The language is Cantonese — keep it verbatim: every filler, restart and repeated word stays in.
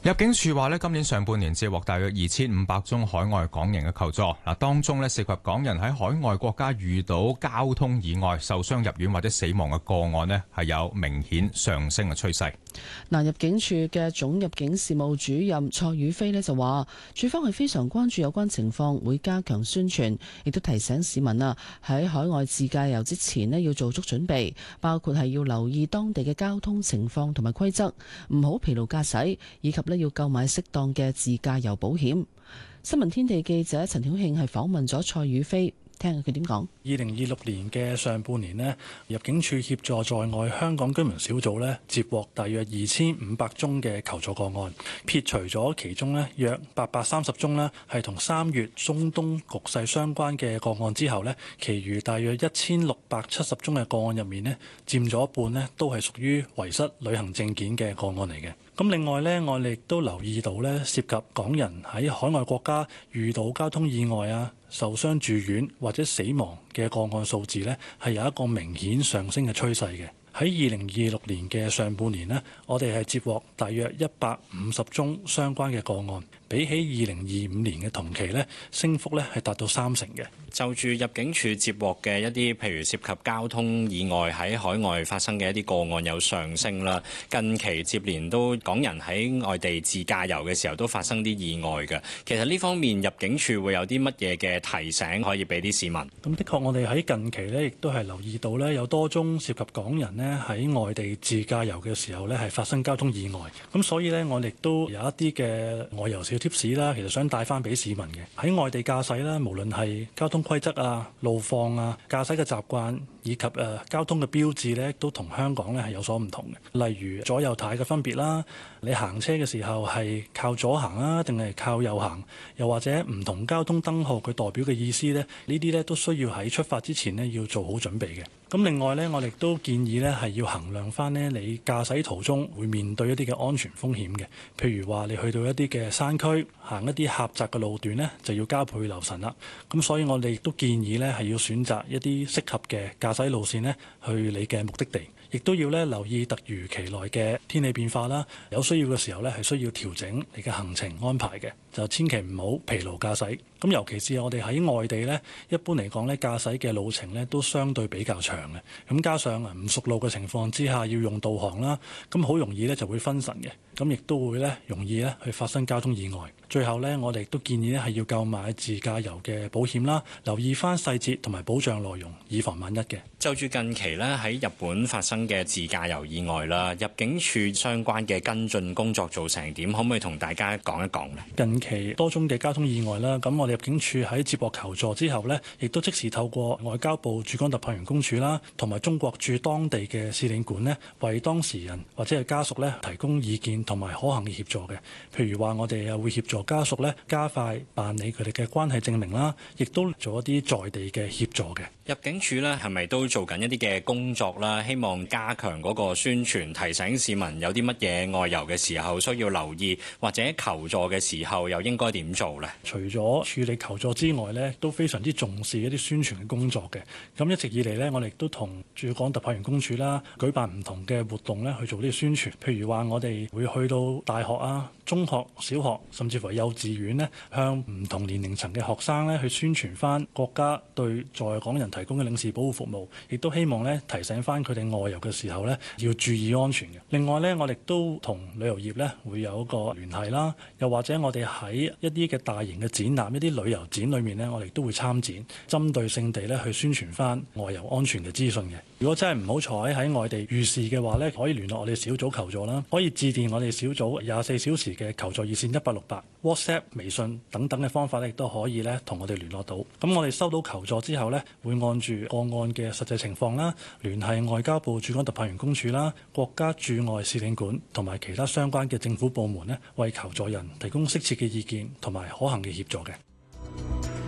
入境處話咧，今年上半年接獲大約二千五百宗海外港人嘅求助，嗱，當中咧涉及港人喺海外國家遇到交通意外受傷入院或者死亡嘅個案咧，係有明顯上升嘅趨勢。 嗱，入境處嘅總入境事務主任蔡宇飛咧就話，處方係非常關注有關情況，會加強宣傳，亦都提醒市民啊喺海外自駕遊之前咧要做足準備，包括係要留意當地嘅交通情況同埋規則，唔好疲勞駕駛，以及咧要購買適當嘅自駕遊保險。新聞天地記者陳曉慶係訪問咗蔡宇飛。聽下佢點講。 二零二六年嘅上半年呢，入境處協助在外香港居民小組呢，接獲大約二千五百宗嘅求助個案，撇除咗其中呢約八百三十宗呢係同三月中東局勢相關嘅個案之後呢，其餘大約一千六百七十宗嘅個案入面呢，佔咗一半呢都係屬於遺失旅行證件嘅個案嚟嘅。咁另外呢，我哋亦都留意到呢，涉及港人喺海外國家遇到交通意外啊、受傷住院或者死亡嘅個案數字呢，係有一個明顯上升嘅趨勢嘅。喺二零二六年嘅上半年呢，我哋係接獲大約一百五十宗相關嘅個案，比起二零二五年嘅同期呢，升幅呢係達到三成嘅。 就住入境處接獲嘅一啲，譬如涉及交通意外喺海外發生嘅一啲個案有上升啦。近期接連都港人喺外地自駕遊嘅時候都發生啲意外嘅。其實呢方面入境處會有啲乜嘢嘅提醒可以俾啲市民？ 咁的確，我哋喺近期呢亦都係留意到呢，有多宗涉及港人呢喺外地自駕遊嘅時候呢係發生交通意外。咁所以呢，我哋都有一啲嘅外遊小貼士啦，其實想帶翻俾市民嘅。喺外地駕駛啦，無論係交通規則啊、路況啊、駕駛嘅習慣以及誒、呃、交通嘅標誌呢，都同香港呢係有所唔同嘅。例如左右軚嘅分別啦，你行車嘅時候係靠左行啊，定係靠右行？又或者唔同交通燈號佢代表嘅意思呢？呢啲呢都需要喺出發之前呢要做好準備嘅。咁另外呢，我哋都建議呢係要衡量翻呢你駕駛途中會面對一啲嘅安全風險嘅，譬如話你去到一啲嘅山區，行一啲狹窄嘅路段呢，就要加倍留神啦。咁所以我哋亦都建議呢係要選擇一啲適合嘅駕駛路線呢去你嘅目的地，亦都要呢留意突如其來嘅天氣變化啦。有需要嘅時候呢係需要調整你嘅行程安排嘅，就千祈唔好疲勞駕駛。咁尤其是我哋喺外地呢，一般嚟講呢，駕駛嘅路程呢都相對比較長嘅。咁加上啊唔熟路嘅情況之下，要用導航啦，咁好容易呢就會分神嘅。咁亦都會呢容易呢去發生交通意外。最後呢，我哋亦都建議呢係要購買自駕遊嘅保險啦，留意翻細節同埋保障內容，以防萬一嘅。 就住近期呢喺日本發生嘅自駕遊意外啦，入境處相關嘅跟進工作做成點？可唔可以同大家講一講呢？ 近期多宗嘅交通意外啦，咁我哋入境處喺接獲求助之後呢，亦都即時透過外交部駐港特派員公署啦，同埋中國駐當地嘅使領館呢，為當事人或者係家屬呢提供意見同埋可行嘅協助嘅。譬如話，我哋又會協助家屬呢加快辦理佢哋嘅關係證明啦，亦都做一啲在地嘅協助嘅。 入境處呢係咪都做緊一啲嘅工作啦？希望加強嗰個宣傳，提醒市民有啲乜嘢外遊嘅時候需要留意，或者求助嘅時候又應該點做呢？ 除咗處理求助之外呢，都非常之重視一啲宣傳嘅工作嘅。咁一直以嚟呢，我哋都同駐港特派員公署啦，舉辦唔同嘅活動呢去做呢啲宣傳。譬如話，我哋會去到大學啊、中學、小學，甚至乎幼稚園呢，向唔同年齡層嘅學生呢去宣傳翻國家對在港人提供嘅領事保護服務，亦都希望呢提醒翻佢哋外遊嘅時候呢要注意安全嘅。另外呢，我哋都同旅遊業呢會有一個聯繫啦，又或者我哋喺一啲嘅大型嘅展覽、一啲旅遊展裏面呢，我哋都會參展，針對性地呢去宣傳翻外遊安全嘅資訊嘅。如果真係唔好彩喺外地遇事嘅話呢，可以聯絡我哋小組求助啦，可以致電我哋小組廿四小時嘅求助熱線一八六八、WhatsApp、微信等等嘅方法呢，亦都可以呢同我哋聯絡到。咁我哋收到求助之後呢，會按住個案嘅實際情況啦，聯繫外交部駐港特派員公署啦、國家駐外使領館同埋其他相關嘅政府部門呢，為求助人提供適切嘅意見同埋可行嘅協助嘅。